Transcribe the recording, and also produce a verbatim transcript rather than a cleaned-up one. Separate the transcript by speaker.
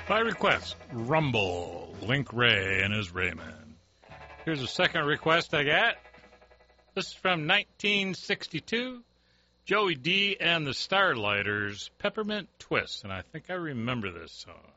Speaker 1: By request, Rumble, Link Ray and his Raymond. Here's a second request I got. This is from nineteen sixty-two, Joey D. and the Starlighters, Peppermint Twist, and I think I remember this song.